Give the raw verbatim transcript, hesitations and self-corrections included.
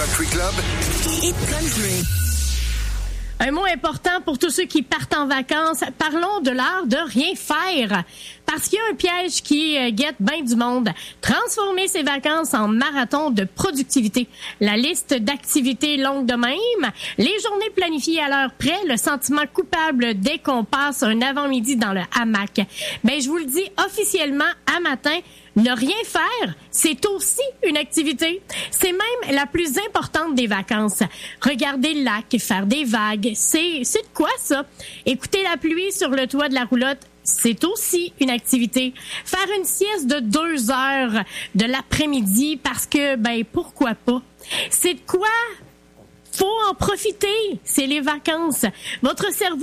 Country Club. Hit Country. Un mot important pour tous ceux qui partent en vacances. Parlons de l'art de rien faire. Parce qu'il y a un piège qui euh, guette bien du monde. Transformer ses vacances en marathon de productivité. La liste d'activités longue de même. Les journées planifiées à l'heure près. Le sentiment coupable dès qu'on passe un avant-midi dans le hamac. Ben, je vous le dis officiellement à matin. Ne rien faire, c'est aussi une activité. C'est même la plus importante des vacances. Regarder le lac, faire des vagues, c'est, c'est de quoi ça? Écouter la pluie sur le toit de la roulotte, c'est aussi une activité. Faire une sieste de deux heures de l'après-midi parce que, ben, pourquoi pas? C'est de quoi? Faut en profiter. C'est les vacances. Votre cerveau